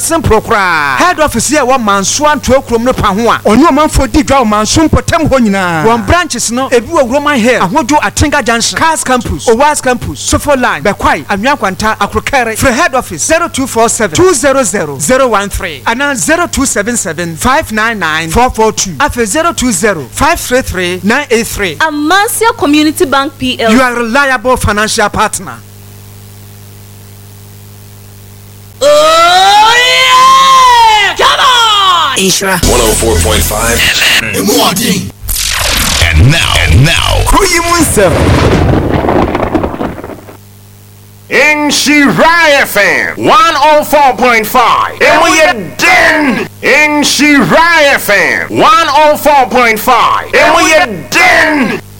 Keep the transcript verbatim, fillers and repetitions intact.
Simpro kra. Head office here wa manso anto krom no pa ho a. Ono manfo di dwa manso mpotam ho nyina. One branches no ebi wo Roman Hill, Ahojo Atinga Junction, Cars Campus, Owas Campus, Sofo Line, Bekwai, Anyankwanta, Akrokere. For head office zero two four seven two zero zero zero one three and now zero two seven seven five nine nine four four two. After zero two zero five three three nine eight three. Amasia Community Bank P L C. You are a reliable financial partner. Oh yeah! Come on! Isra one oh four point five. And now, and now, in Shirai F M one oh four point five. And we are done in Shirai F M one oh four point five. And we are done.